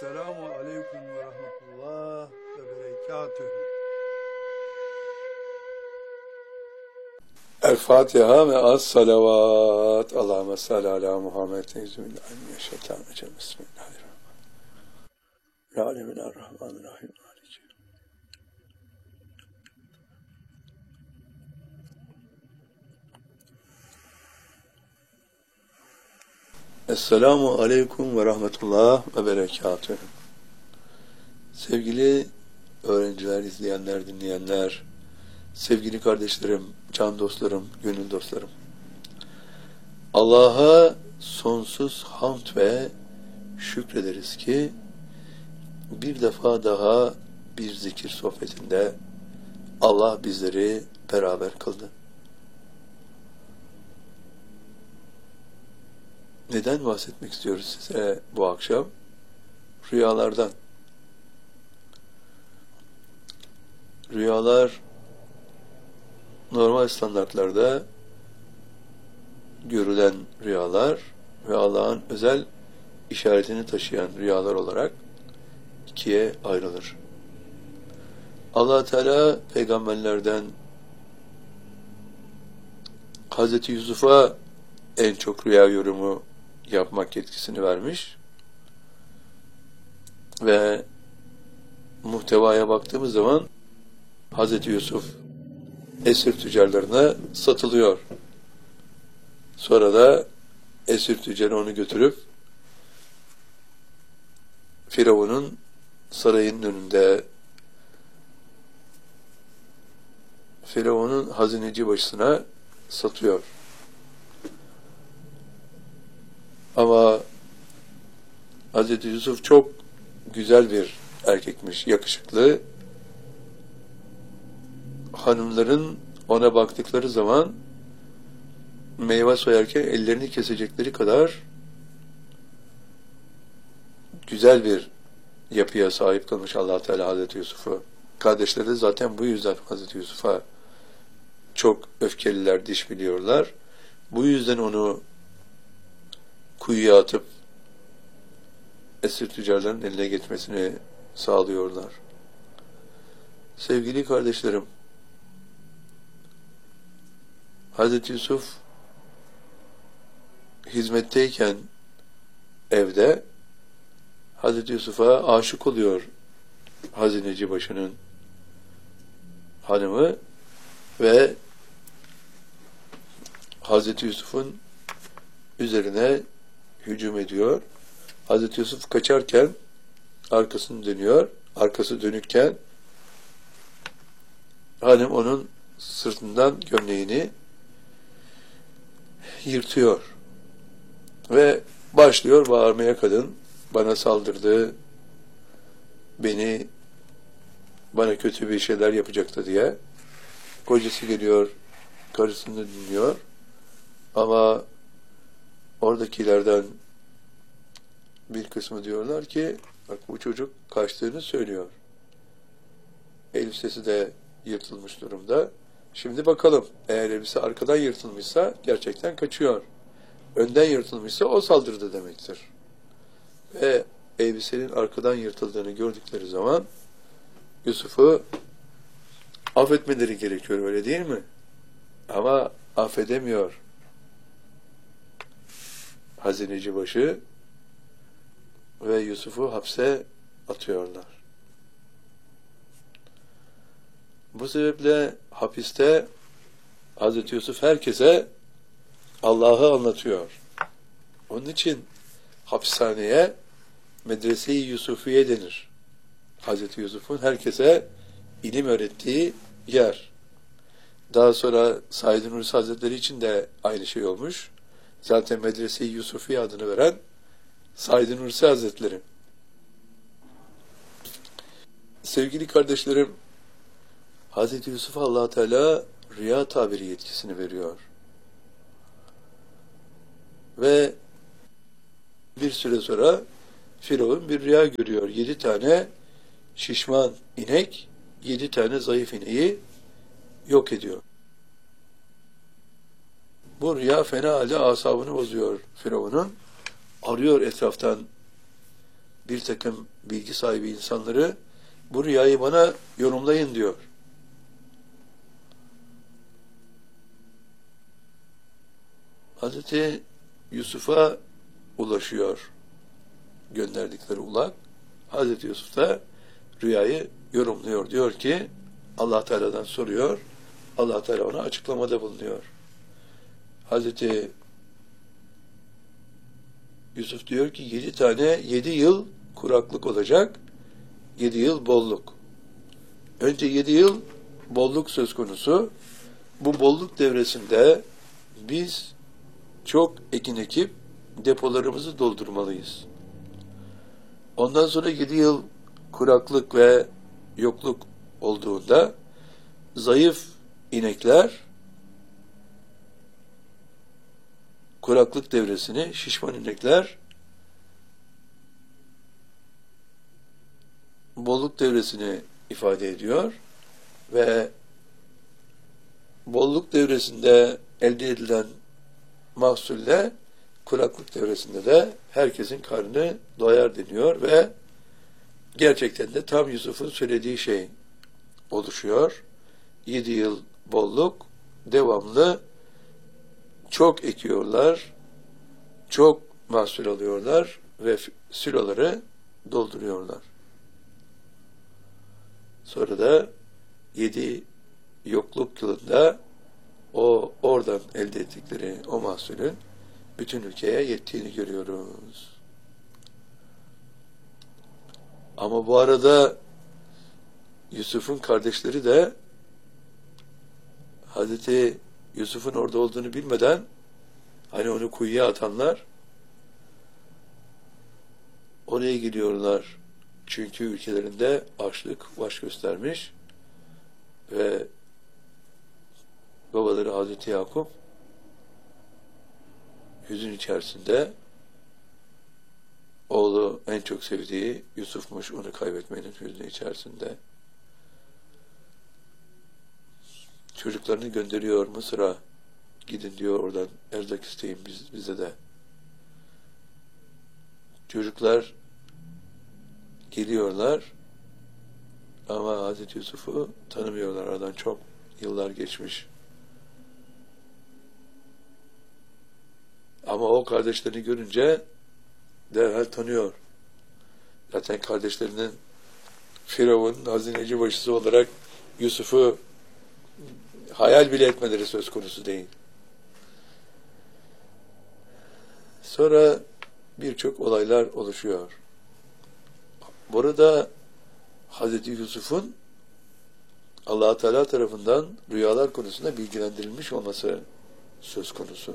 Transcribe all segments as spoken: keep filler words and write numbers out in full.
Selamu aleyküm ve rahmetullah ve berekatühü. El Fatiha ve az salavat. Allahümme salli ala Muhammed. Euzubillahimineşşeytanirracim. Bismillahirrahmanirrahim. Ya Aleminarrahmanirrahim. Esselamu aleyküm ve rahmetullah ve berekatühü. Sevgili öğrenciler, izleyenler, dinleyenler, sevgili kardeşlerim, can dostlarım, gönül dostlarım. Allah'a sonsuz hamd ve şükrederiz ki bir defa daha bir zikir sohbetinde Allah bizleri beraber kıldı. Neden bahsetmek istiyoruz size bu akşam? Rüyalardan. Rüyalar normal standartlarda görülen rüyalar ve Allah'ın özel işaretini taşıyan rüyalar olarak ikiye ayrılır. Allah Teala peygamberlerden Hazreti Yusuf'a en çok rüya yorumu yapmak yetkisini vermiş ve muhtevaya baktığımız zaman Hazreti Yusuf esir tüccarlarına satılıyor. Sonra da esir tüccarı onu götürüp Firavun'un sarayının önünde Firavun'un hazineci başına satıyor. Ama Hazreti Yusuf çok güzel bir erkekmiş, yakışıklı. Hanımların ona baktıkları zaman meyve soyarken ellerini kesecekleri kadar güzel bir yapıya sahip kılmış Allah Teala Hazreti Yusuf'u. Kardeşleri de zaten bu yüzden Hazreti Yusuf'a çok öfkeliler, diş biliyorlar. Bu yüzden onu kuyuya atıp esir tüccarların eline geçmesini sağlıyorlar. Sevgili kardeşlerim, Hazreti Yusuf hizmetteyken evde Hazreti Yusuf'a aşık oluyor hazineci başının hanımı ve Hazreti Yusuf'un üzerine hücum ediyor. Hazreti Yusuf kaçarken arkasını dönüyor. Arkası dönükken hanım onun sırtından gömleğini yırtıyor. Ve başlıyor bağırmaya kadın. Bana saldırdı. Beni bana kötü bir şeyler yapacaktı diye. Kocası geliyor. Karısını dinliyor. Ama oradakilerden bir kısmı diyorlar ki bak bu çocuk kaçtığını söylüyor. Elbisesi de yırtılmış durumda. Şimdi bakalım eğer elbise arkadan yırtılmışsa gerçekten kaçıyor. Önden yırtılmışsa o saldırdı demektir. Ve elbisenin arkadan yırtıldığını gördükleri zaman Yusuf'u affetmeleri gerekiyor, öyle değil mi? Ama affedemiyor hazineci başı ve Yusuf'u hapse atıyorlar. Bu sebeple hapiste Hazreti Yusuf herkese Allah'ı anlatıyor. Onun için hapishaneye Medrese-i Yusufiye denir. Hazreti Yusuf'un herkese ilim öğrettiği yer. Daha sonra Said Nursi Hazretleri için de aynı şey olmuş. Zaten Medrese-i Yusufiye adını veren Said Nursi Hazretleri. Sevgili kardeşlerim, Hazreti Yusuf'a Allah Teala rüya tabiri yetkisini veriyor. Ve bir süre sonra Firavun bir rüya görüyor. Yedi tane şişman inek, yedi tane zayıf ineği yok ediyor. Bu rüya fena halde asabını bozuyor Firavun'un. Arıyor etraftan bir takım bilgi sahibi insanları bu rüyayı bana yorumlayın diyor. Hazreti Yusuf'a ulaşıyor gönderdikleri ulak. Hazreti Yusuf da rüyayı yorumluyor. Diyor ki Allah Teala'dan soruyor. Allah Teala ona açıklamada bulunuyor. Hazreti Yusuf diyor ki yedi tane yedi yıl kuraklık olacak. Yedi yıl bolluk. Önce yedi yıl bolluk söz konusu. Bu bolluk devresinde biz çok ekin ekip depolarımızı doldurmalıyız. Ondan sonra yedi yıl kuraklık ve yokluk olduğunda zayıf inekler kuraklık devresini, şişman inekler bolluk devresini ifade ediyor ve bolluk devresinde elde edilen mahsulle kuraklık devresinde de herkesin karnı doyar deniyor ve gerçekten de tam Yusuf'un söylediği şey oluşuyor. Yedi yıl bolluk, devamlı çok ekiyorlar, çok mahsul alıyorlar ve siloları dolduruyorlar. Sonra da yedi yokluk yılında o oradan elde ettikleri o mahsulün bütün ülkeye yettiğini görüyoruz. Ama bu arada Yusuf'un kardeşleri de Hazreti Yusuf'un orada olduğunu bilmeden hani onu kuyuya atanlar oraya gidiyorlar. Çünkü ülkelerinde açlık baş göstermiş ve babaları Hazreti Yakup hüzün içerisinde oğlu en çok sevdiği Yusuf'muş, onu kaybetmenin hüznü içerisinde. Çocuklarını gönderiyor Mısır'a. Gidin diyor, oradan erzak isteyin biz, bize de. Çocuklar geliyorlar ama Hazreti Yusuf'u tanımıyorlar. Aradan çok yıllar geçmiş. Ama o kardeşlerini görünce derhal tanıyor. Zaten kardeşlerinin Firavun hazineci başısı olarak Yusuf'u hayal bile etmeleri söz konusu değil. Sonra birçok olaylar oluşuyor. Burada Hazreti Yusuf'un Allah Teala tarafından rüyalar konusunda bilgilendirilmiş olması söz konusu.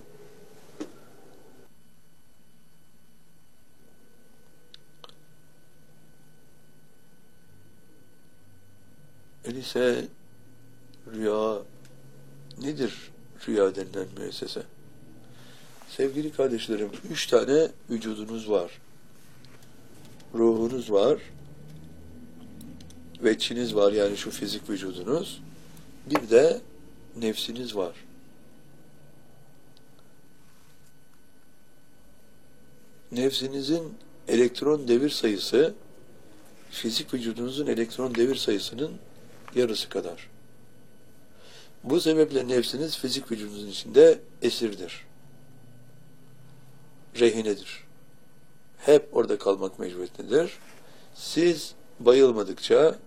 Öyleyse rüya nedir? Rüya denilen müessese. Sevgili kardeşlerim, üç tane vücudunuz var. Ruhunuz var. Veçiniz var, yani şu fizik vücudunuz. Bir de nefsiniz var. Nefsinizin elektron devir sayısı fizik vücudunuzun elektron devir sayısının yarısı kadar. Bu sebeple nefsiniz fizik vücudunuzun içinde esirdir. Rehinedir. Hep orada kalmak mecburiyetindedir. Siz bayılmadıkça,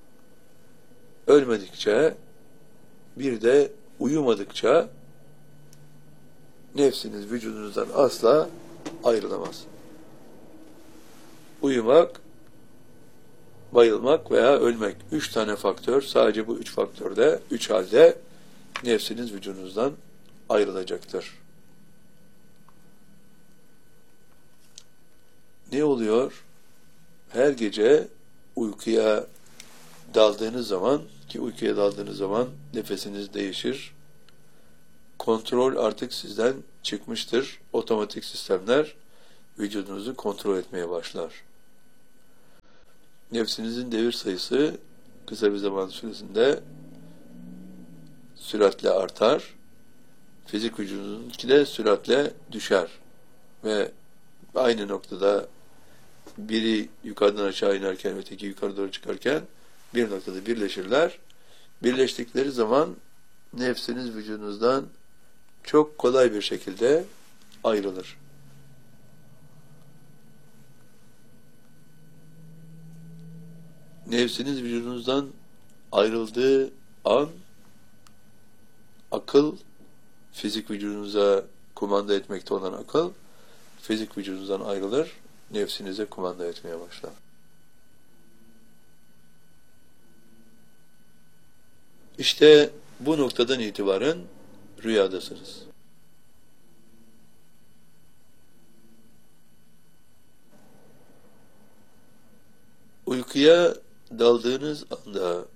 ölmedikçe, bir de uyumadıkça nefsiniz vücudunuzdan asla ayrılamaz. Uyumak, bayılmak veya ölmek. Üç tane faktör, sadece bu üç faktörde, üç halde nefsiniz vücudunuzdan ayrılacaktır. Ne oluyor? Her gece uykuya daldığınız zaman, ki uykuya daldığınız zaman nefesiniz değişir. Kontrol artık sizden çıkmıştır. Otomatik sistemler vücudunuzu kontrol etmeye başlar. Nefsinizin devir sayısı kısa bir zaman süresinde süratle artar. Fizik vücudununki de süratle düşer. Ve aynı noktada biri yukarıdan aşağı inerken öteki yukarı doğru çıkarken bir noktada birleşirler. Birleştikleri zaman nefsiniz vücudunuzdan çok kolay bir şekilde ayrılır. Nefsiniz vücudunuzdan ayrıldığı an akıl, fizik vücudunuza kumanda etmekte olan akıl, fizik vücudunuzdan ayrılır, nefsinize kumanda etmeye başlar. İşte bu noktadan itibaren rüyadasınız. Uykuya daldığınız anda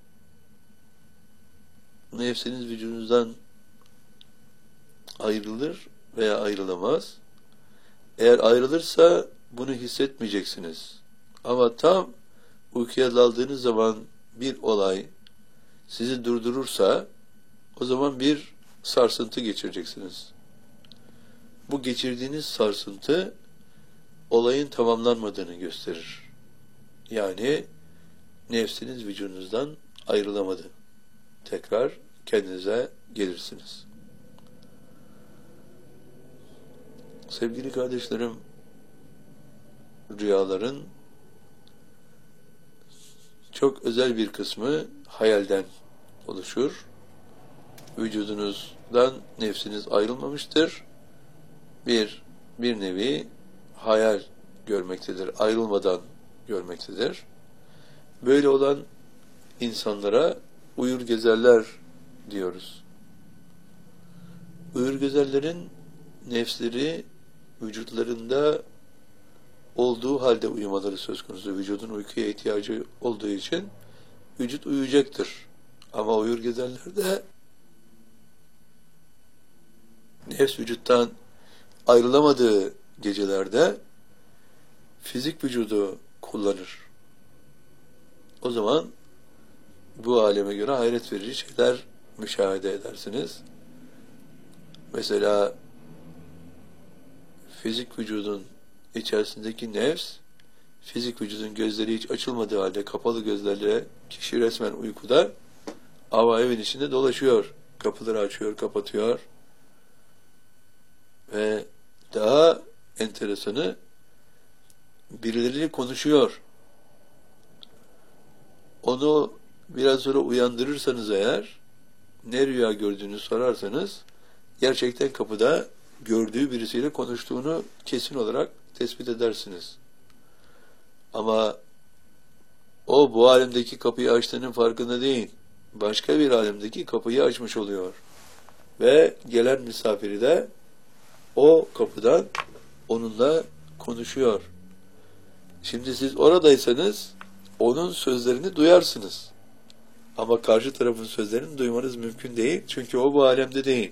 nefsiniz vücudunuzdan ayrılır veya ayrılamaz. Eğer ayrılırsa bunu hissetmeyeceksiniz. Ama tam uykuya daldığınız zaman bir olay sizi durdurursa o zaman bir sarsıntı geçireceksiniz. Bu geçirdiğiniz sarsıntı olayın tamamlanmadığını gösterir. Yani nefsiniz vücudunuzdan ayrılamadı. Tekrar kendinize gelirsiniz. Sevgili kardeşlerim, rüyaların çok özel bir kısmı hayalden oluşur. Vücudunuzdan nefsiniz ayrılmamıştır. Bir, bir nevi hayal görmektedir. Ayrılmadan görmektedir. Böyle olan insanlara uyur gezerler diyoruz. Uyur gezerlerin nefsleri vücutlarında olduğu halde uyumaları söz konusu. Vücudun uykuya ihtiyacı olduğu için vücut uyuyacaktır. Ama uyur gezerlerde nefs vücuttan ayrılamadığı gecelerde fizik vücudu kullanır. O zaman bu aleme göre hayret verici şeyler müşahede edersiniz. Mesela fizik vücudun içerisindeki nefs, fizik vücudun gözleri hiç açılmadığı halde kapalı gözlerle kişi resmen uykuda ama evin içinde dolaşıyor. Kapıları açıyor, kapatıyor. Ve daha enteresanı birileri konuşuyor. Onu biraz sonra uyandırırsanız eğer, ne rüya gördüğünü sorarsanız, gerçekten kapıda gördüğü birisiyle konuştuğunu kesin olarak tespit edersiniz. Ama o bu alemdeki kapıyı açtığının farkında değil. Başka bir alemdeki kapıyı açmış oluyor. Ve gelen misafiri de o kapıdan onunla konuşuyor. Şimdi siz oradaysanız onun sözlerini duyarsınız. Ama karşı tarafın sözlerini duymanız mümkün değil. Çünkü o bu alemde değil.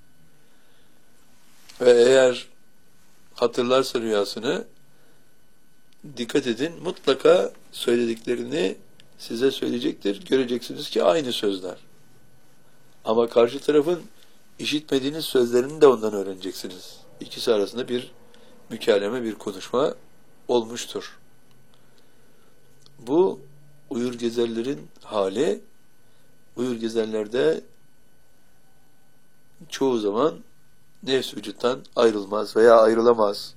Ve eğer hatırlarsa rüyasını, dikkat edin, mutlaka söylediklerini size söyleyecektir. Göreceksiniz ki aynı sözler. Ama karşı tarafın işitmediğiniz sözlerini de ondan öğreneceksiniz. İkisi arasında bir mükaleme, bir konuşma olmuştur. Bu uyur gezerlerin hali. Uyur gezerlerde çoğu zaman nefs vücuttan ayrılmaz veya ayrılamaz.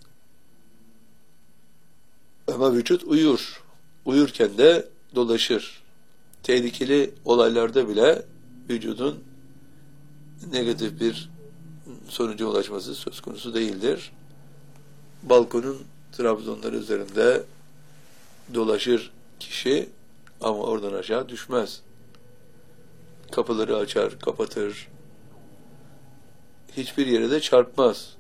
Ama vücut uyur. Uyurken de dolaşır. Tehlikeli olaylarda bile vücudun negatif bir sonuca ulaşması söz konusu değildir. Balkonun trabzonları üzerinde dolaşır kişi ama oradan aşağı düşmez. Kapıları açar, kapatır. Hiçbir yere de çarpmaz.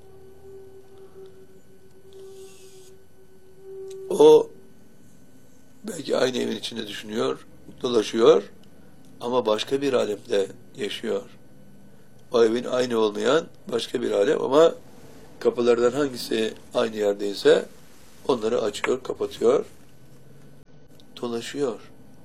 O belki aynı evin içinde düşünüyor, dolaşıyor ama başka bir alemde yaşıyor. O evin aynı olmayan başka bir alem ama kapılardan hangisi aynı yerdeyse onları açıyor, kapatıyor, dolaşıyor.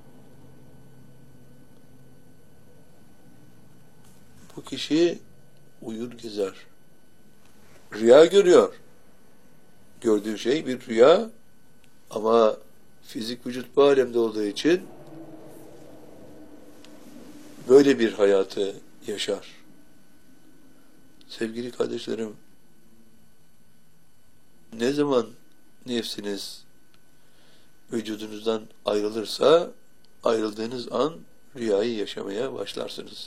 Bu kişi uyur gezer. Rüya görüyor. Gördüğü şey bir rüya Ama fizik vücut bu alemde olduğu için böyle bir hayatı yaşar. Sevgili kardeşlerim, ne zaman nefsiniz vücudunuzdan ayrılırsa, ayrıldığınız an rüyayı yaşamaya başlarsınız.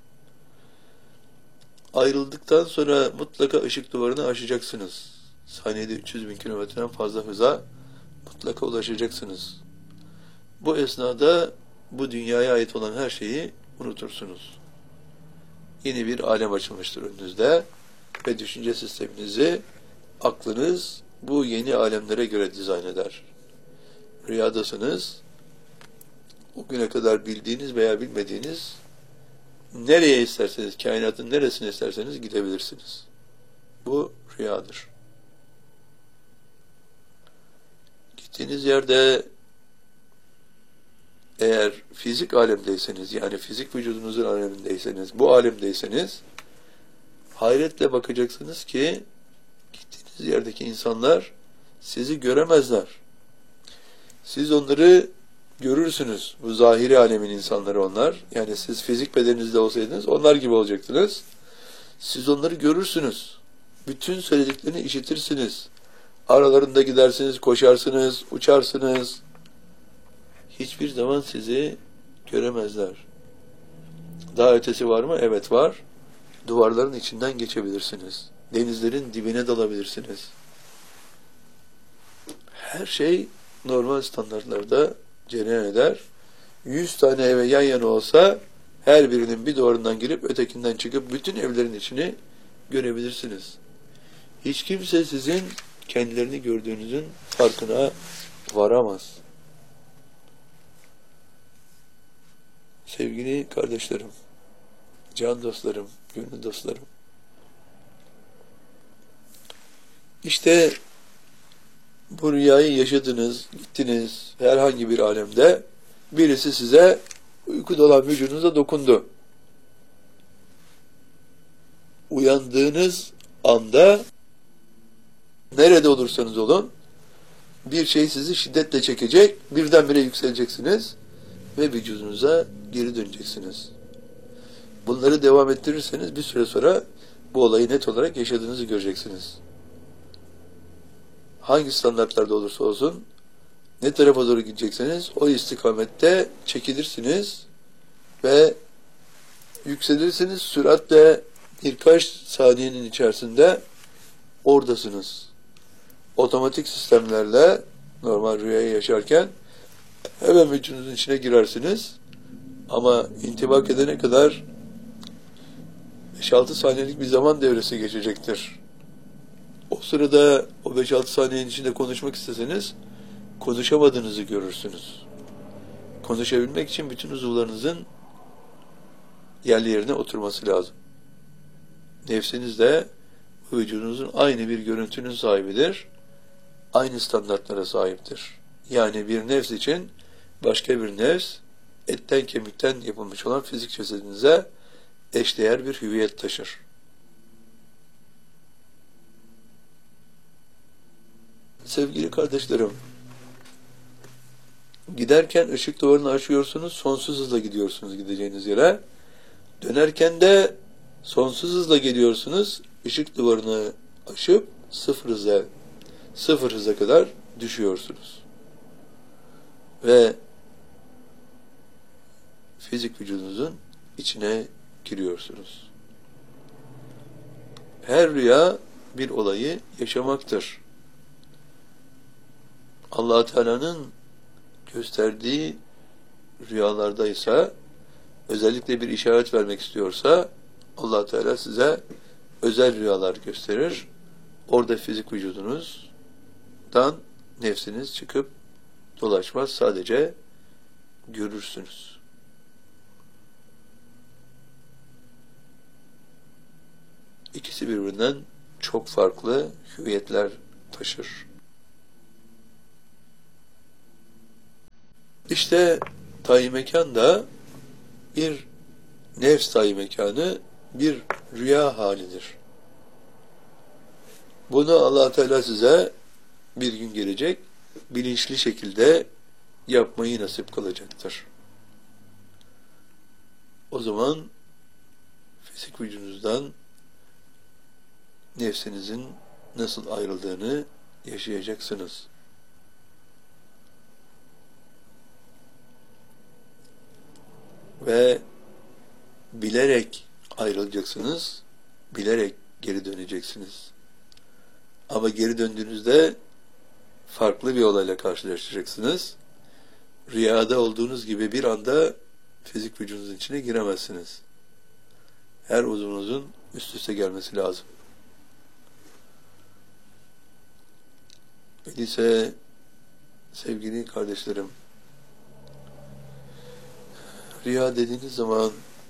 Ayrıldıktan sonra mutlaka ışık duvarını aşacaksınız. Saniyede üç yüz bin kilometreden fazla hıza mutlaka ulaşacaksınız. Bu esnada bu dünyaya ait olan her şeyi unutursunuz. Yeni bir alem açılmıştır önünüzde ve düşünce sisteminizi aklınız bu yeni alemlere göre dizayn eder. Rüyadasınız, o güne kadar bildiğiniz veya bilmediğiniz nereye isterseniz, kainatın neresine isterseniz gidebilirsiniz. Bu rüyadır. Gittiğiniz yerde eğer fizik alemdeyseniz, yani fizik vücudunuzun alemindeyseniz, bu alemdeyseniz, hayretle bakacaksınız ki gittiğiniz yerdeki insanlar sizi göremezler. Siz onları görürsünüz. Bu zahiri alemin insanları onlar. Yani siz fizik bedeninizde olsaydınız onlar gibi olacaktınız. Siz onları görürsünüz. Bütün söylediklerini işitirsiniz. Aralarında gidersiniz, koşarsınız, uçarsınız. Hiçbir zaman sizi göremezler. Daha ötesi var mı? Evet var. Duvarların içinden geçebilirsiniz. Denizlerin dibine dalabilirsiniz. Her şey normal standartlarda cereyan eder. Yüz tane eve yan yana olsa her birinin bir duvarından girip ötekinden çıkıp bütün evlerin içini görebilirsiniz. Hiç kimse sizin kendilerini gördüğünüzün farkına varamaz. Sevgili kardeşlerim, can dostlarım, gönül dostlarım. İşte bu rüyayı yaşadınız, gittiniz herhangi bir alemde, birisi size uykuda olan vücudunuza dokundu. Uyandığınız anda nerede olursanız olun bir şey sizi şiddetle çekecek, birdenbire yükseleceksiniz ve vücudunuza geri döneceksiniz. Bunları devam ettirirseniz bir süre sonra bu olayı net olarak yaşadığınızı göreceksiniz. Hangi standartlarda olursa olsun ne tarafa doğru gidecekseniz o istikamette çekilirsiniz ve yükselirsiniz, süratle birkaç saniyenin içerisinde oradasınız. Otomatik sistemlerle normal rüyayı yaşarken hemen vücudunuzun içine girersiniz ama intibak edene kadar beş altı saniyelik bir zaman devresi geçecektir. O sırada o beş altı saniyenin içinde konuşmak isteseniz konuşamadığınızı görürsünüz. Konuşabilmek için bütün uzuvlarınızın yerli yerine oturması lazım. Nefsiniz de vücudunuzun aynı bir görüntünün sahibidir. Aynı standartlara sahiptir. Yani bir nefs için başka bir nefs etten kemikten yapılmış olan fizik cesedinize eşdeğer bir hüviyet taşır. Sevgili kardeşlerim, giderken ışık duvarını aşıyorsunuz, sonsuz hızla gidiyorsunuz gideceğiniz yere. Dönerken de sonsuz hızla geliyorsunuz, ışık duvarını aşıp sıfır hıza, sıfır hıza kadar düşüyorsunuz. Ve fizik vücudunuzun içine giriyorsunuz. Her rüya bir olayı yaşamaktır. Allah Teala'nın gösterdiği rüyalardaysa, özellikle bir işaret vermek istiyorsa Allah Teala size özel rüyalar gösterir. Orada fizik vücudunuzdan nefsiniz çıkıp dolaşmaz, sadece görürsünüz. İkisi birbirinden çok farklı hüviyetler taşır. İşte tayi mekan da bir nefs tayi mekanı, bir rüya halidir. Bunu Allah Teala size bir gün gelecek, bilinçli şekilde yapmayı nasip kılacaktır. O zaman fizik vücudunuzdan nefsinizin nasıl ayrıldığını yaşayacaksınız. Ve bilerek ayrılacaksınız, bilerek geri döneceksiniz. Ama geri döndüğünüzde farklı bir olayla karşılaşacaksınız. Rüyada olduğunuz gibi bir anda fizik vücudunuzun içine giremezsiniz. Her uzvunuzun üst üste gelmesi lazım. Öyleyse sevgili kardeşlerim, rüya dediğiniz zaman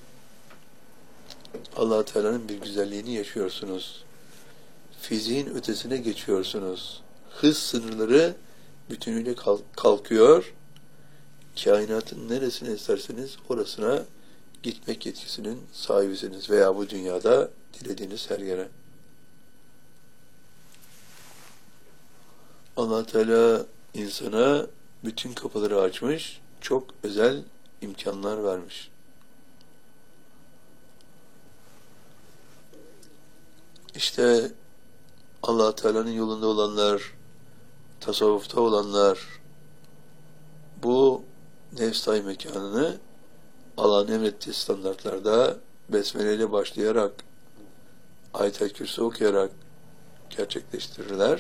Allah-u Teala'nın bir güzelliğini yaşıyorsunuz. Fiziğin ötesine geçiyorsunuz. Hız sınırları bütünüyle kalkıyor. Kainatın neresine isterseniz orasına gitmek yetkisinin sahibisiniz veya bu dünyada dilediğiniz her yere. Allah Teala insana bütün kapıları açmış, çok özel imkanlar vermiş. İşte Allah Teala'nın yolunda olanlar, tasavvufta olanlar bu nefs-i mekanını Allah'ın emrettiği standartlarda besmele ile başlayarak, Ayet-el Kürsi okuyarak gerçekleştirirler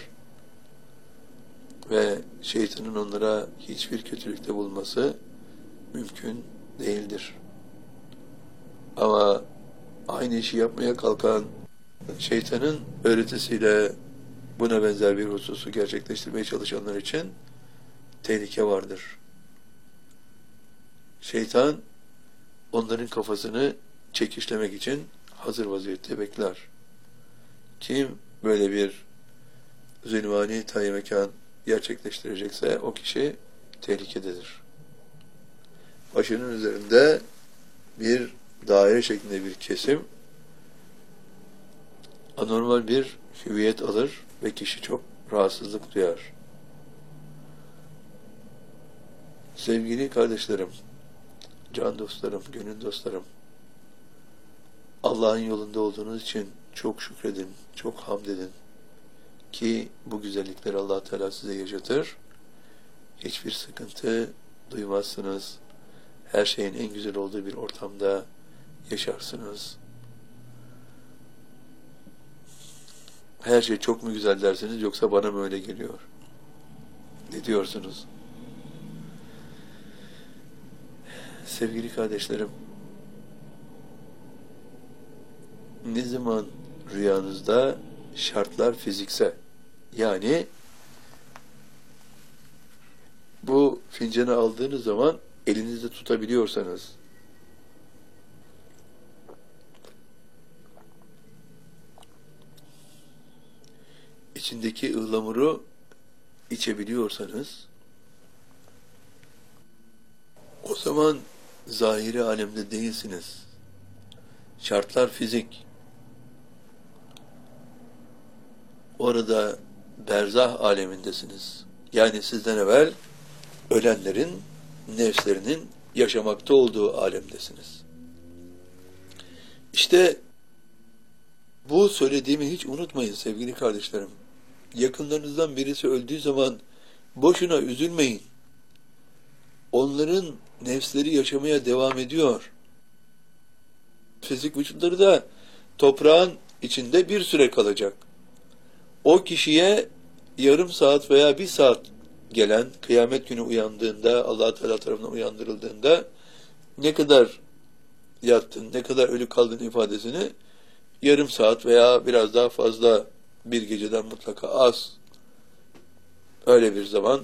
ve şeytanın onlara hiçbir kötülükte bulması mümkün değildir. Ama aynı işi yapmaya kalkan şeytanın öğretisiyle buna benzer bir hususu gerçekleştirmeye çalışanlar için tehlike vardır. Şeytan onların kafasını çekişlemek için hazır vaziyette bekler. Kim böyle bir zulmani tayi mekan gerçekleştirecekse o kişi tehlikededir. Başının üzerinde bir daire şeklinde bir kesim anormal bir hüviyet alır ve kişi çok rahatsızlık duyar. Sevgili kardeşlerim, can dostlarım, gönül dostlarım, Allah'ın yolunda olduğunuz için çok şükredin, çok hamd edin ki bu güzellikleri Allah Teala size yaşatır. Hiçbir sıkıntı duymazsınız. Her şeyin en güzel olduğu bir ortamda yaşarsınız. Her şey çok mu güzel dersiniz yoksa bana mı öyle geliyor? Ne diyorsunuz? Sevgili kardeşlerim, ne zaman rüyanızda şartlar fizikse, yani bu fincanı aldığınız zaman elinizde tutabiliyorsanız, içindeki ıhlamuru içebiliyorsanız, o zaman zahiri alemde değilsiniz. Şartlar fizik. Orada berzah alemindesiniz. Yani sizden evvel ölenlerin nefslerinin yaşamakta olduğu alemdesiniz. İşte bu söylediğimi hiç unutmayın sevgili kardeşlerim. Yakınlarınızdan birisi öldüğü zaman boşuna üzülmeyin. Onların nefsleri yaşamaya devam ediyor. Fizik vücutları da toprağın içinde bir süre kalacak. O kişiye yarım saat veya bir saat gelen, kıyamet günü uyandığında, Allah Teala tarafından uyandırıldığında ne kadar yattın, ne kadar ölü kaldın ifadesini yarım saat veya biraz daha fazla, bir geceden mutlaka az, öyle bir zaman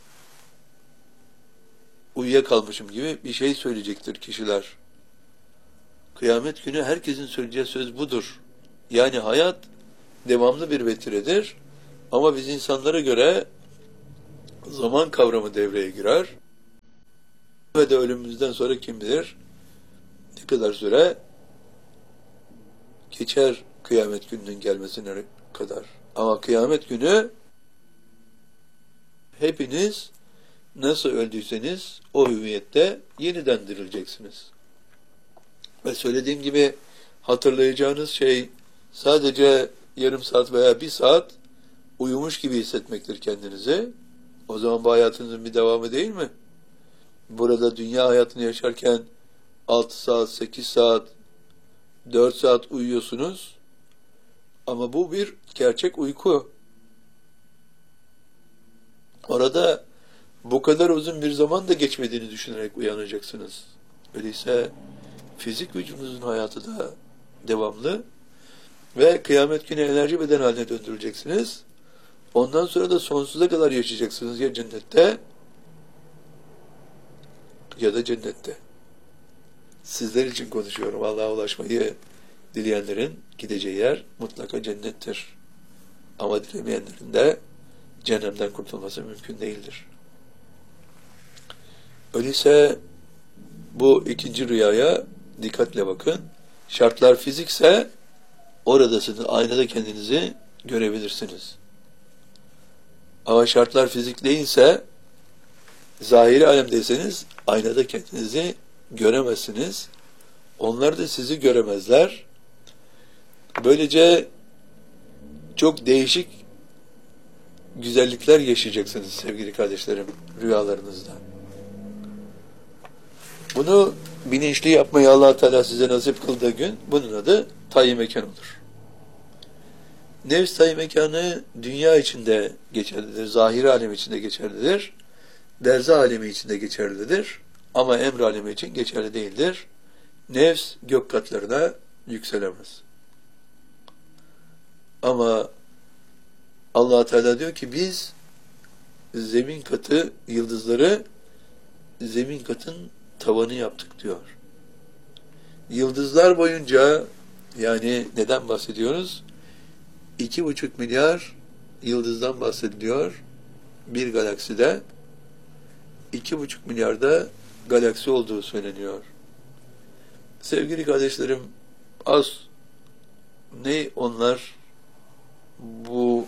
uyuyakalmışım gibi bir şey söyleyecektir kişiler. Kıyamet günü herkesin söyleyeceği söz budur. Yani hayat devamlı bir vetiredir. Ama biz insanlara göre zaman kavramı devreye girer. Ve de ölümümüzden sonra kim bilir ne kadar süre geçer kıyamet gününün gelmesine kadar. Ama kıyamet günü hepiniz nasıl öldüyseniz o hüviyette yeniden dirileceksiniz. Ve söylediğim gibi hatırlayacağınız şey sadece yarım saat veya bir saat uyumuş gibi hissetmektir kendinizi. O zaman bu hayatınızın bir devamı değil mi? Burada dünya hayatını yaşarken altı saat, sekiz saat, dört saat uyuyorsunuz. Ama bu bir gerçek uyku. Orada bu kadar uzun bir zaman da geçmediğini düşünerek uyanacaksınız. Öyleyse fizik vücudunuzun hayatı da devamlı ve kıyamet günü enerji beden haline döndürüleceksiniz. Ondan sonra da sonsuza kadar yaşayacaksınız ya cennette ya da cennette. Sizler için konuşuyorum. Allah'a ulaşmayı dileyenlerin gideceği yer mutlaka cennettir. Ama dilemeyenlerin de cehennemden kurtulması mümkün değildir. Öyleyse bu ikinci rüyaya dikkatle bakın. Şartlar fizikse oradasınız. Aynada kendinizi görebilirsiniz. Ama şartlar fizik değilse zahiri alemdeyseniz aynada kendinizi göremezsiniz. Onlar da sizi göremezler. Böylece çok değişik güzellikler yaşayacaksınız sevgili kardeşlerim rüyalarınızda. Bunu bilinçli yapmayı Allah Teala size nasip kıldığı gün bunun adı tayin mekan olur. Nefs tayin mekanı dünya içinde geçerlidir, zahiri alem içinde geçerlidir, berzah alemi içinde geçerlidir ama emr alemi için geçerli değildir. Nefs gök katlarına yükselemez. Ama Allah Teala diyor ki biz zemin katı yıldızları zemin katın tavanı yaptık diyor. Yıldızlar boyunca yani neden bahsediyoruz? İki buçuk milyar yıldızdan bahsediliyor bir galakside. İki buçuk milyarda galaksi olduğu söyleniyor. Sevgili kardeşlerim, az ne onlar bu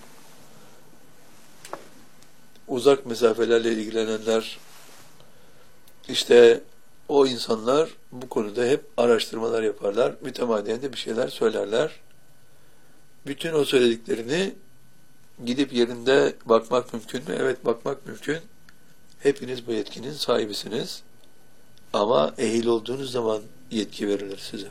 uzak mesafelerle ilgilenenler, işte o insanlar bu konuda hep araştırmalar yaparlar, mütemadiyen de bir şeyler söylerler. Bütün o söylediklerini gidip yerinde bakmak mümkün mü? Evet, bakmak mümkün. Hepiniz bu yetkinin sahibisiniz. Ama ehil olduğunuz zaman yetki verilir size.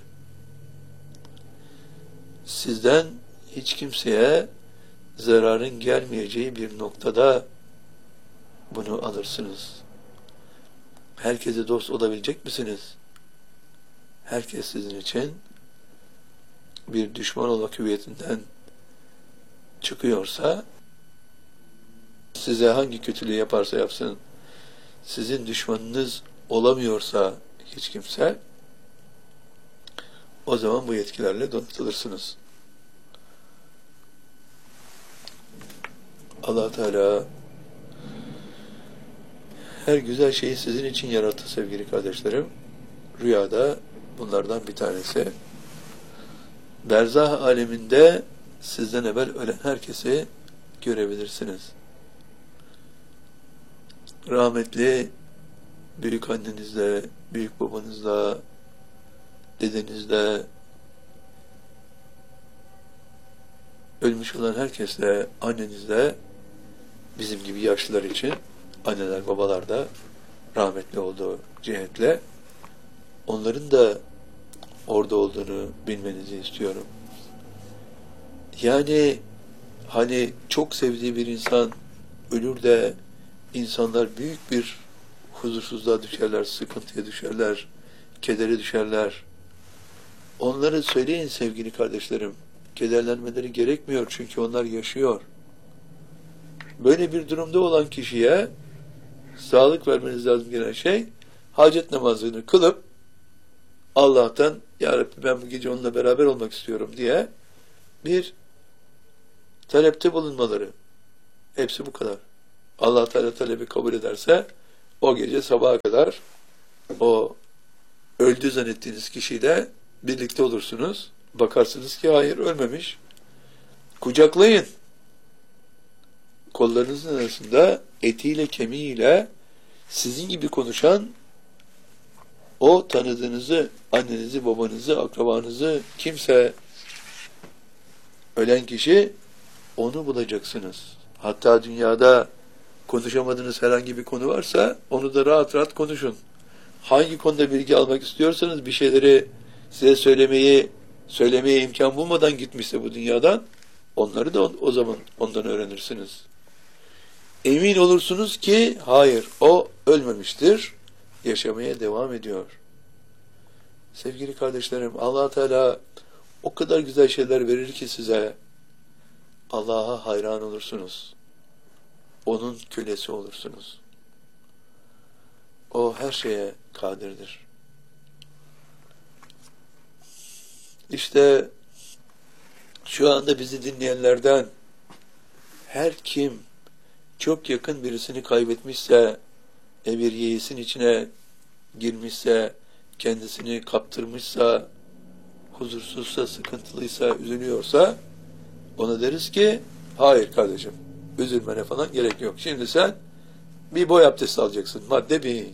Sizden hiç kimseye zararın gelmeyeceği bir noktada bunu alırsınız. Herkese dost olabilecek misiniz? Herkes sizin için bir düşman olmak hüviyetinden çıkıyorsa, size hangi kötülüğü yaparsa yapsın, sizin düşmanınız olamıyorsa hiç kimse, o zaman bu yetkilerle donatılırsınız. Allah Teala her güzel şeyi sizin için yarattı sevgili kardeşlerim. Rüyada bunlardan bir tanesi. Berzah aleminde sizden evvel ölen herkesi görebilirsiniz. Rahmetli büyük annenizle, büyük babanızla, dedenizle, ölmüş olan herkesle, annenizle, bizim gibi yaşlılar için anneler, babalar da rahmetli olduğu cihetle onların da orada olduğunu bilmenizi istiyorum. Yani hani çok sevdiği bir insan ölür de insanlar büyük bir huzursuzluğa düşerler, sıkıntıya düşerler, kedere düşerler. Onları söyleyin sevgili kardeşlerim. Kederlenmeleri gerekmiyor çünkü onlar yaşıyor. Böyle bir durumda olan kişiye sağlık vermeniz lazım gelen şey, hacet namazını kılıp Allah'tan ya Rabbi ben bu gece onunla beraber olmak istiyorum diye bir talepte bulunmaları. Hepsi bu kadar. Allah Teala talebi kabul ederse o gece sabaha kadar o öldü zannettiğiniz kişiyle birlikte olursunuz. Bakarsınız ki hayır ölmemiş. Kucaklayın. Kollarınızın arasında etiyle kemiğiyle sizin gibi konuşan o tanıdığınızı, annenizi, babanızı, akrabanızı, kimse, ölen kişi, onu bulacaksınız. Hatta dünyada konuşamadığınız herhangi bir konu varsa onu da rahat rahat konuşun. Hangi konuda bilgi almak istiyorsanız, bir şeyleri size söylemeyi söylemeye imkan bulmadan gitmişse bu dünyadan, onları da o zaman ondan öğrenirsiniz. Emin olursunuz ki hayır, o ölmemiştir, yaşamaya devam ediyor. Sevgili kardeşlerim, Allah Teala o kadar güzel şeyler verir ki size, Allah'a hayran olursunuz. Onun kölesi olursunuz. O her şeye kadirdir. İşte şu anda bizi dinleyenlerden her kim çok yakın birisini kaybetmişse, e bir yeğisin içine girmişse, kendisini kaptırmışsa, huzursuzsa, sıkıntılıysa, üzülüyorsa, ona deriz ki hayır kardeşim, üzülmene falan gerek yok. Şimdi sen bir boy abdesti alacaksın. Madde bir.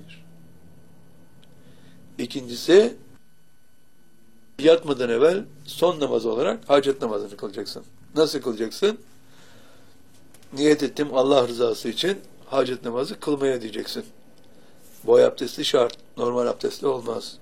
İkincisi, yatmadan evvel son namaz olarak hacet namazını kılacaksın. Nasıl kılacaksın? Niyet ettim Allah rızası için hacet namazı kılmaya diyeceksin. Boy abdesti şart. Normal abdestle olmaz.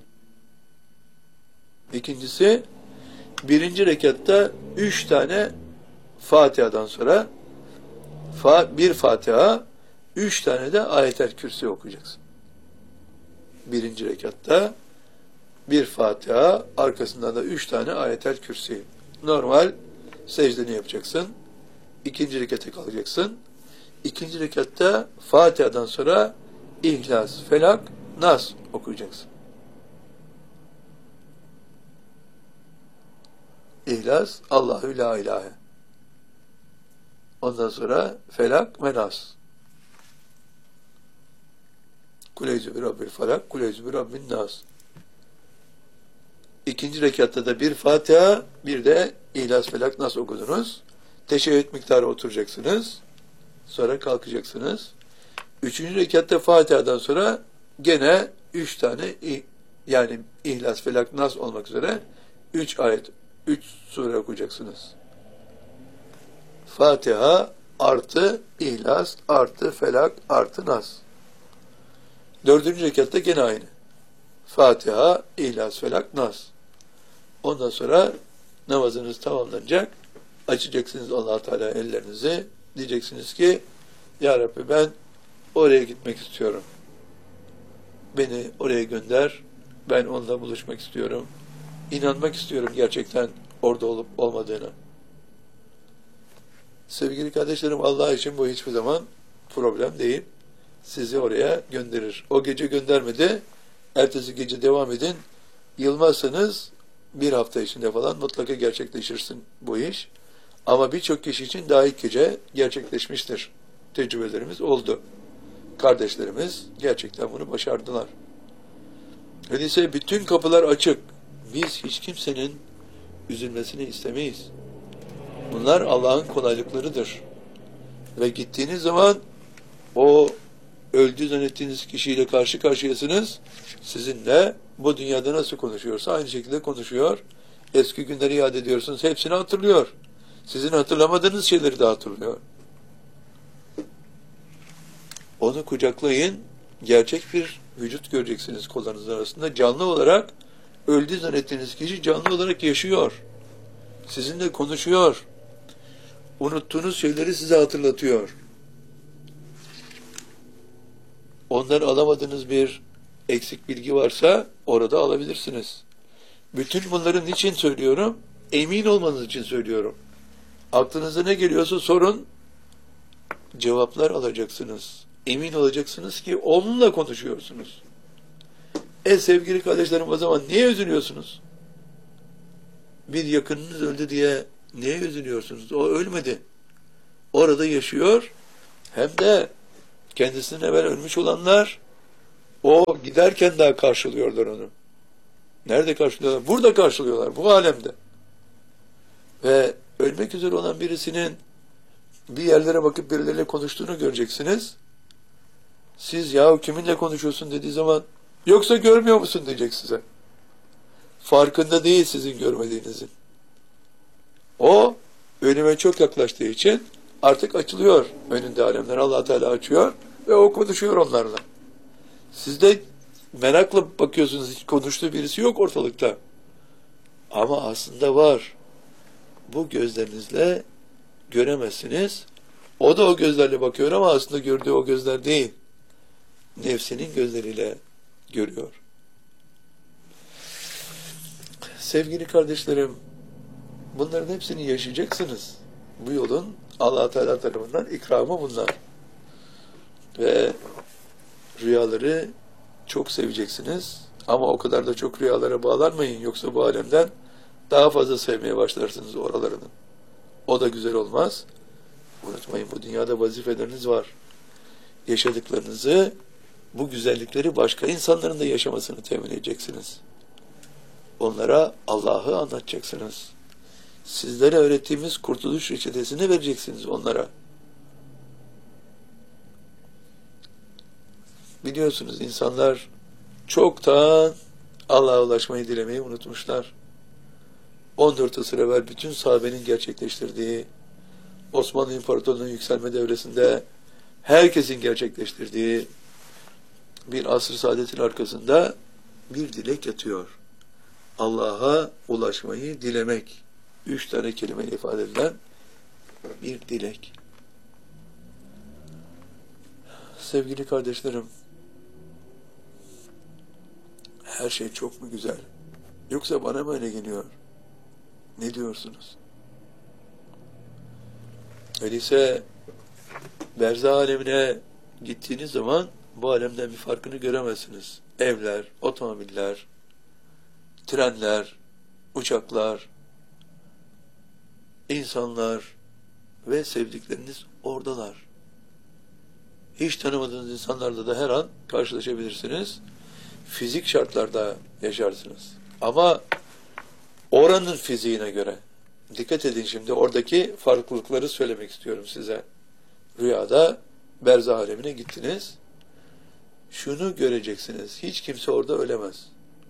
İkincisi, birinci rekatta üç tane Fatiha'dan sonra bir Fatiha, üç tane de Ayet-el Kürsi okuyacaksın. Birinci rekatta bir Fatiha, arkasından da üç tane Ayet-el Kürsi. Normal secdeni yapacaksın. İkinci rekate kalacaksın. İkinci rekatta Fatiha'dan sonra İhlas, Felak, Nas okuyacaksın. İhlas, Allahu la ilahe. Ondan sonra Felak ve Nas. Kuleyzü bir Rabbil Felak, Kuleyzü bir Rabbin Nas. İkinci rekatta da bir Fatiha, bir de İhlas, Felak, Nas okudunuz. Teşehhüd miktarı oturacaksınız. Sonra kalkacaksınız. Üçüncü rekatta Fatiha'dan sonra gene üç tane, yani İhlas, Felak, Nas olmak üzere üç ayet, üç sure okuyacaksınız. Fatiha artı İhlas artı Felak artı Nas. Dördüncü rekatta gene aynı. Fatiha, İhlas, Felak, Nas. Ondan sonra namazınız tamamlanacak. Açacaksınız Allah Teala ellerinizi. Diyeceksiniz ki Ya Rabbi, ben oraya gitmek istiyorum. Beni oraya gönder. Ben onunla buluşmak istiyorum. İnanmak istiyorum gerçekten orada olup olmadığına. Sevgili kardeşlerim, Allah için bu hiçbir zaman problem değil. Sizi oraya gönderir. O gece göndermedi. Ertesi gece devam edin. Yılmazsanız bir hafta içinde falan mutlaka gerçekleşirsin bu iş. Ama birçok kişi için daha ilk gece gerçekleşmiştir. Tecrübelerimiz oldu. Kardeşlerimiz gerçekten bunu başardılar. Öyleyse bütün kapılar açık. Biz hiç kimsenin üzülmesini istemeyiz. Bunlar Allah'ın kolaylıklarıdır. Ve gittiğiniz zaman o öldü zannettiğiniz kişiyle karşı karşıyasınız. Sizinle bu dünyada nasıl konuşuyorsa aynı şekilde konuşuyor. Eski günleri yad ediyorsunuz. Hepsini hatırlıyor. Sizin hatırlamadığınız şeyleri de hatırlıyor. Onu kucaklayın. Gerçek bir vücut göreceksiniz kollarınızın arasında. Canlı olarak öldü zannettiğiniz kişi canlı olarak yaşıyor. Sizinle konuşuyor. Unuttuğunuz şeyleri size hatırlatıyor. Ondan alamadığınız bir eksik bilgi varsa orada alabilirsiniz. Bütün bunların için söylüyorum? Emin olmanız için söylüyorum. Aklınıza ne geliyorsa sorun, cevaplar alacaksınız. Emin olacaksınız ki onunla konuşuyorsunuz. E sevgili kardeşlerim, o zaman niye üzülüyorsunuz? Bir yakınınız öldü diye niye üzülüyorsunuz? O ölmedi. Orada yaşıyor. Hem de kendisinden evvel ölmüş olanlar o giderken daha karşılıyorlar onu. Nerede karşılıyorlar? Burada karşılıyorlar. Bu alemde. Ve ölmek üzere olan birisinin bir yerlere bakıp birileriyle konuştuğunu göreceksiniz. Siz yahu kiminle konuşuyorsun dediği zaman yoksa görmüyor musun diyecek size. Farkında değil sizin görmediğinizin. O ölüme çok yaklaştığı için artık açılıyor önünde alemler. Allah Teala açıyor ve o konuşuyor onlarla. Siz de merakla bakıyorsunuz, hiç konuştuğu birisi yok ortalıkta. Ama aslında var. Bu gözlerinizle göremezsiniz. O da o gözlerle bakıyor ama aslında gördüğü o gözler değil. Nefsinin gözleriyle görüyor. Sevgili kardeşlerim, bunların hepsini yaşayacaksınız. Bu yolun Allah Teala tarafından ikramı bunlar. Ve rüyaları çok seveceksiniz. Ama o kadar da çok rüyalara bağlanmayın. Yoksa bu alemden daha fazla sevmeye başlarsınız oralarını. O da güzel olmaz. Unutmayın, bu dünyada vazifeleriniz var. Yaşadıklarınızı, bu güzellikleri başka insanların da yaşamasını temin edeceksiniz. Onlara Allah'ı anlatacaksınız. Sizlere öğrettiğimiz kurtuluş reçetesini vereceksiniz onlara. Biliyorsunuz, insanlar çoktan Allah'a ulaşmayı dilemeyi unutmuşlar. on dört asır evvel bütün sahabenin gerçekleştirdiği, Osmanlı İmparatorluğu'nun yükselme devresinde herkesin gerçekleştirdiği bir asr-ı saadetin arkasında bir dilek yatıyor. Allah'a ulaşmayı dilemek. Üç tane kelimeyle ifade edilen bir dilek. Sevgili kardeşlerim, her şey çok mu güzel? Yoksa bana mı öyle geliyor? Ne diyorsunuz? Öyleyse berzah alemine gittiğiniz zaman bu alemden bir farkını göremezsiniz. Evler, otomobiller, trenler, uçaklar, insanlar ve sevdikleriniz oradalar. Hiç tanımadığınız insanlarla da her an karşılaşabilirsiniz. Fizik şartlarda yaşarsınız. Ama oranın fiziğine göre. Dikkat edin, şimdi oradaki farklılıkları söylemek istiyorum size. Rüyada berzah alemine gittiniz. Şunu göreceksiniz. Hiç kimse orada ölemez.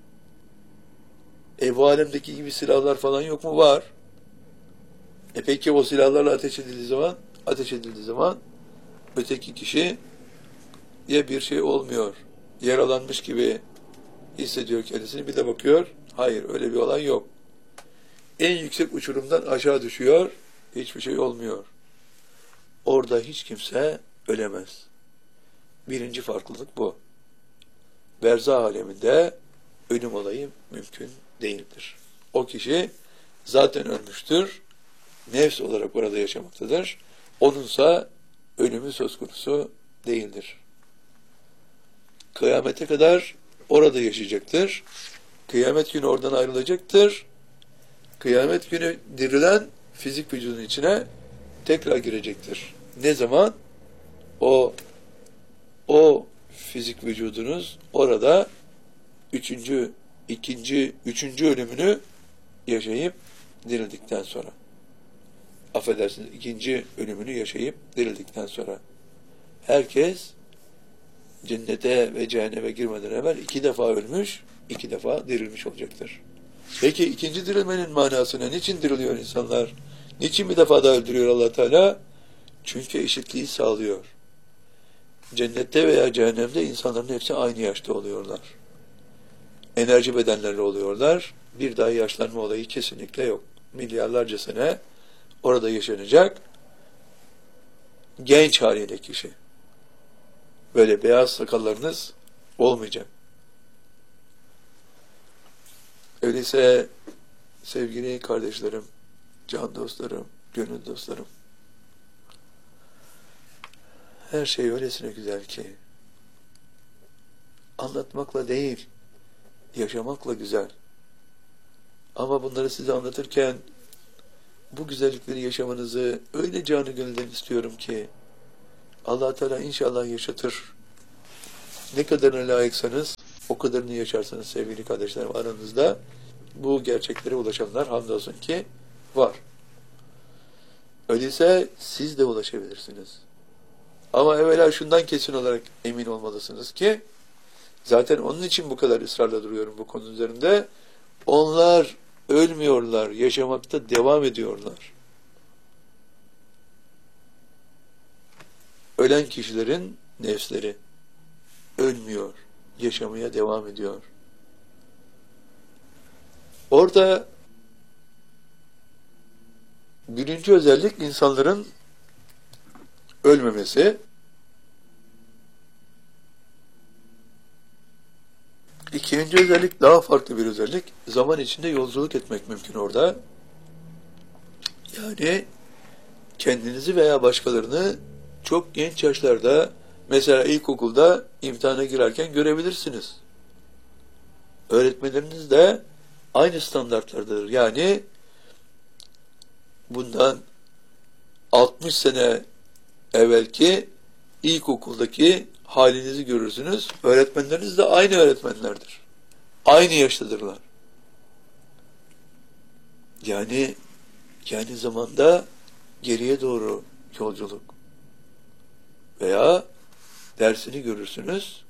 E bu alemdeki gibi silahlar falan yok mu? Var. E peki o silahlarla ateş edildiği zaman, ateş edildiği zaman öteki kişi ya bir şey olmuyor, yaralanmış gibi hissediyor kendisini, bir de bakıyor, hayır öyle bir olay yok. En yüksek uçurumdan aşağı düşüyor, hiçbir şey olmuyor. Orada hiç kimse ölemez. Birinci farklılık bu. Berzah aleminde ölüm olayı mümkün değildir. O kişi zaten ölmüştür, nefs olarak orada yaşamaktadır. Onunsa ölümü söz konusu değildir. Kıyamete kadar orada yaşayacaktır. Kıyamet günü oradan ayrılacaktır. Kıyamet günü dirilen fizik vücudun içine tekrar girecektir. Ne zaman? O o fizik vücudunuz orada üçüncü, ikinci, üçüncü ölümünü yaşayıp dirildikten sonra. Affedersiniz, ikinci ölümünü yaşayıp dirildikten sonra. Herkes cennete ve cehenneme girmeden evvel iki defa ölmüş, iki defa dirilmiş olacaktır. Peki ikinci dirilmenin manası ne? Niçin diriliyor insanlar? Niçin bir defa daha öldürüyor Allah Teala? Çünkü eşitliği sağlıyor. Cennette veya cehennemde insanların hepsi aynı yaşta oluyorlar. Enerji bedenlerle oluyorlar. Bir daha yaşlanma olayı kesinlikle yok. Milyarlarca sene orada yaşanacak genç haliyle kişi. Böyle beyaz sakallarınız olmayacak. Öyleyse sevgili kardeşlerim, can dostlarım, gönül dostlarım, her şey öylesine güzel ki anlatmakla değil, yaşamakla güzel. Ama bunları size anlatırken bu güzellikleri yaşamanızı öyle canı gönülden istiyorum ki Allah Teala inşallah yaşatır. Ne kadarına layıksanız o kadarını yaşarsınız sevgili kardeşlerim. Aranızda bu gerçeklere ulaşanlar hamdolsun ki var. Öyleyse siz de ulaşabilirsiniz. Ama evvela şundan kesin olarak emin olmalısınız ki, zaten onun için bu kadar ısrarla duruyorum bu konu üzerinde, onlar ölmüyorlar, yaşamakta devam ediyorlar. Ölen kişilerin nefsleri ölmüyor, yaşamaya devam ediyor. Orada birinci özellik insanların ölmemesi. İkinci özellik daha farklı bir özellik. Zaman içinde yolculuk etmek mümkün orada. Yani kendinizi veya başkalarını çok genç yaşlarda, mesela ilkokulda imtihana girerken görebilirsiniz. Öğretmenleriniz de aynı standartlardadır. Yani bundan altmış sene evvelki ilkokuldaki halinizi görürsünüz. Öğretmenleriniz de aynı öğretmenlerdir. Aynı yaştadırlar. Yani yani zamanda geriye doğru yolculuk. Veya dersini görürsünüz.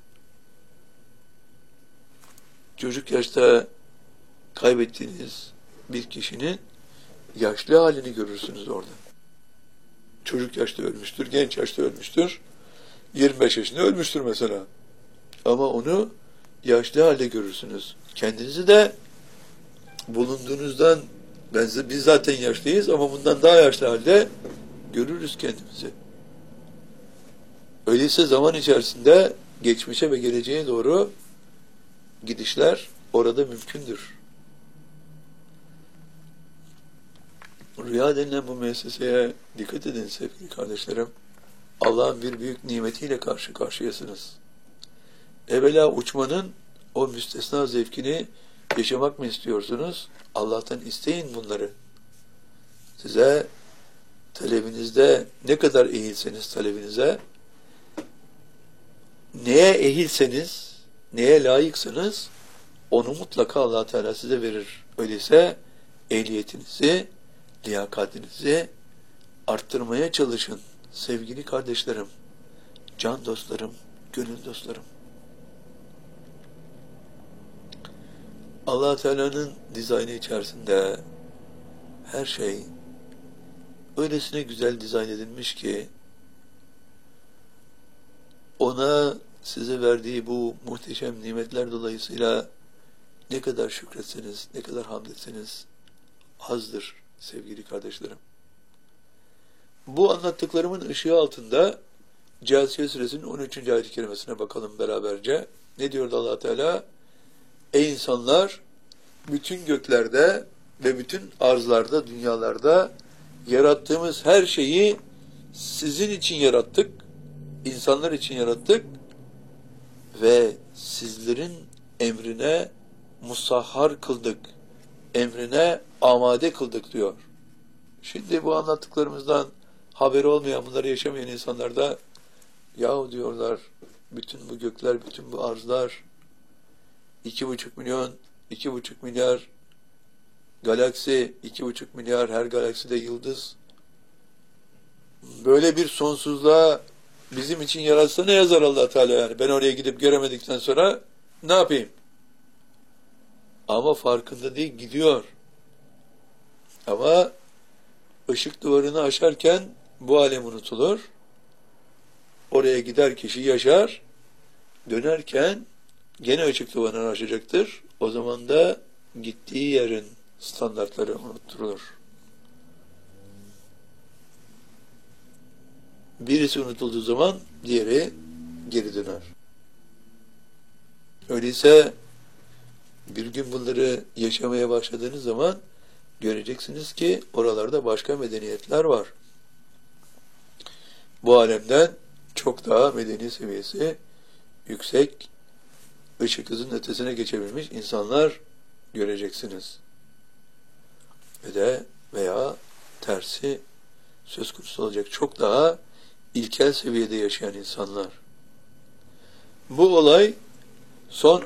Çocuk yaşta kaybettiğiniz bir kişinin yaşlı halini görürsünüz orada. Çocuk yaşta ölmüştür, genç yaşta ölmüştür. yirmi beş yaşında ölmüştür mesela. Ama onu yaşlı halde görürsünüz. Kendinizi de bulunduğunuzdan, ben, biz zaten yaşlıyız ama bundan daha yaşlı halde görürüz kendimizi. Öyleyse zaman içerisinde geçmişe ve geleceğe doğru gidişler orada mümkündür. Rüya denilen bu müesseseye dikkat edin sevgili kardeşlerim. Allah'ın bir büyük nimetiyle karşı karşıyasınız. Evvela uçmanın o müstesna zevkini yaşamak mı istiyorsunuz? Allah'tan isteyin bunları. Size talebinizde ne kadar ehilseniz talebinize, neye ehilseniz, neye layıksanız onu mutlaka Allah Teala size verir. Öyleyse ehliyetinizi, liyakatinizi arttırmaya çalışın sevgili kardeşlerim, can dostlarım, gönül dostlarım. Allah Teala'nın dizaynı içerisinde her şey öylesine güzel dizayn edilmiş ki ona size verdiği bu muhteşem nimetler dolayısıyla ne kadar şükretseniz, ne kadar hamd etseniz azdır sevgili kardeşlerim. Bu anlattıklarımın ışığı altında Câsiye Suresinin on üçüncü ayet-i kerimesine bakalım beraberce. Ne diyordu Allah Teala? Ey insanlar, bütün göklerde ve bütün arzlarda, dünyalarda yarattığımız her şeyi sizin için yarattık, insanlar için yarattık ve sizlerin emrine musahhar kıldık, emrine amade kıldık diyor. Şimdi bu anlattıklarımızdan haberi olmayan, bunları yaşamayan insanlar da yahu diyorlar, bütün bu gökler, bütün bu arzlar, iki buçuk milyon, iki buçuk milyar galaksi, iki buçuk milyar her galakside yıldız, böyle bir sonsuzluğa bizim için yaratsa ne yazar Allah Teala yani? Ben oraya gidip göremedikten sonra ne yapayım? Ama farkında değil, gidiyor. Ama ışık duvarını aşarken bu alem unutulur. Oraya gider kişi yaşar, dönerken gene ışık duvarını aşacaktır. O zaman da gittiği yerin standartları unutturulur. Birisi unutulduğu zaman diğeri geri döner. Öyleyse bir gün bunları yaşamaya başladığınız zaman göreceksiniz ki oralarda başka medeniyetler var. Bu alemden çok daha medeni seviyesi yüksek, ışık hızının ötesine geçebilmiş insanlar göreceksiniz. Ve de veya tersi söz konusu olacak, çok daha ilkel seviyede yaşayan insanlar. Bu olay son